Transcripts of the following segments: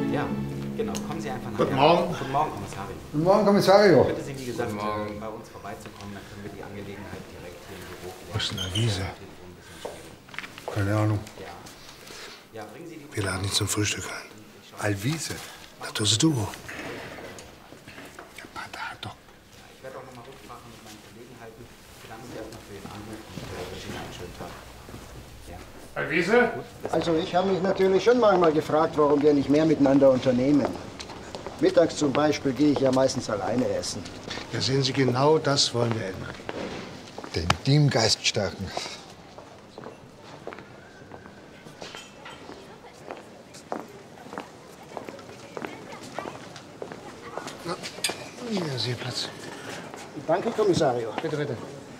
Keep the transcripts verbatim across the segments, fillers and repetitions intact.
Ja, genau. Kommen Sie einfach nach. Guten Morgen. Guten Morgen, Kommissarin. Guten Morgen, Kommissario. Ich bitte Sie, wie gesagt, bei uns vorbeizukommen, dann können wir die Angelegenheit direkt hier im Büro klären. Was ist denn Avise? Keine Ahnung. Ja. Ja, bringen Sie die... Wir laden ihn zum Frühstück ein. Alvise. Na, das ist du. Der Pater hat doch... Ich werde auch noch mal Rücksprache mit meinen Kollegen halten. Bedanken Sie erstmal für Ihren Anruf und äh, wünsche Ihnen einen schönen Tag. Ja. Alvise? Also ich habe mich natürlich schon manchmal gefragt, warum wir nicht mehr miteinander unternehmen. Mittags zum Beispiel gehe ich ja meistens alleine essen. Ja, sehen Sie, genau das wollen wir ändern. Den Teamgeist stärken. Na, hier, Sitzplatz. Danke, Kommissario. Bitte, bitte.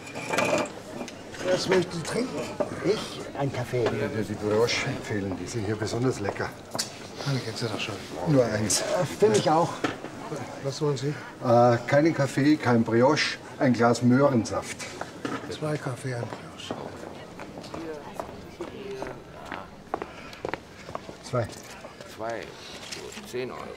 Was möchten Sie trinken? Ich? Ein Kaffee. Die, die Brioche empfehlen, die sind hier besonders lecker. Kann ich jetzt doch schon. Nur eins. Äh, Für mich auch. Was wollen Sie? Äh, keinen Kaffee, kein Brioche, ein Glas Möhrensaft. Zwei Kaffee, ein Brioche. Zwei. Zwei. Gut, zehn Euro.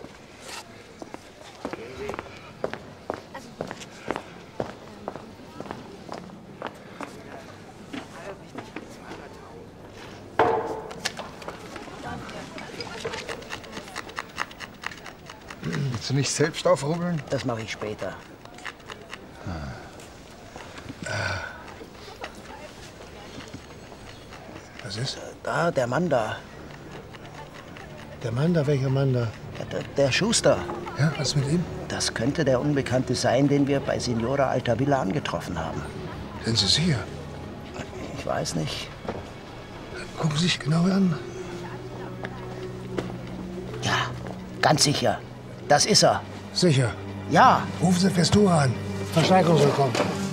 Willst du nicht selbst aufrubbeln? Das mache ich später. Was ist? Da, der Mann da. Der Mann da? Welcher Mann da? Ja, der, der Schuster. Ja, was mit ihm? Das könnte der Unbekannte sein, den wir bei Signora Altavilla angetroffen haben. Sind Sie sicher? Ich weiß nicht. Gucken Sie sich genau an. Ja, ganz sicher. Das ist er. Sicher. Ja. Rufen Sie Festura an. Verstärkung soll kommen.